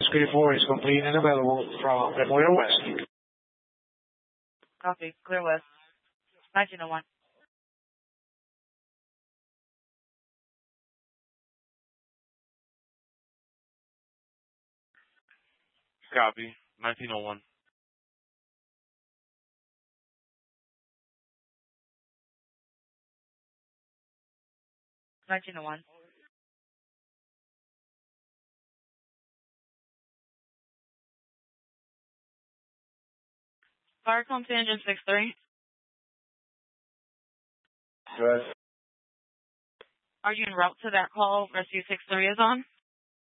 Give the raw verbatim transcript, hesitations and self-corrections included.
Rescue four is complete and available from the Clear West. Copy. Clear West. nineteen oh one. Copy. nineteen oh one. nineteen oh one. Fire comes to engine six three. Good. Are you en route to that call Rescue six three is on?